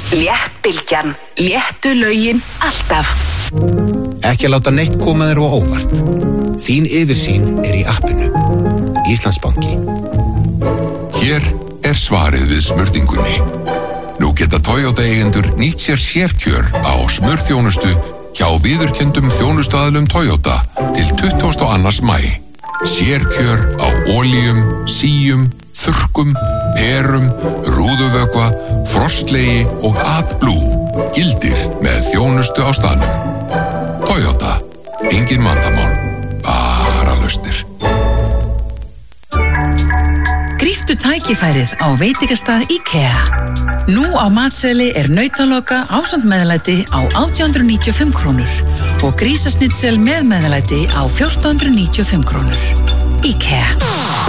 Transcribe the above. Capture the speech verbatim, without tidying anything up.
Léttbylgjan, léttu lögin alltaf. Ekki láta neitt koma þér á óvart. Þín yfirsýn er í appinu. Íslandsbanki. Hér er svarið við smurningunni. Nú geta Toyota eigendur nýtt sér sérkjör á smurþjónustu hjá viðurkenndum þjónustuaðilum Toyota til tuttugasta og annan maí. Sérkjör á olíum, síum, þurrkum, perum, rúðuvökva, frostlegi og AdBlue gildir með þjónustu á staðnum. Toyota, engin vandamál, bara lausnir. Gríptu tækifærið á veitingastað IKEA. Nú á matseli er nautaloka ásamt meðlæti á átján hundruð níutíu og fimm krónur og grísasnitsel með meðlæti á fjórtán hundruð níutíu og fimm krónur. IKEA.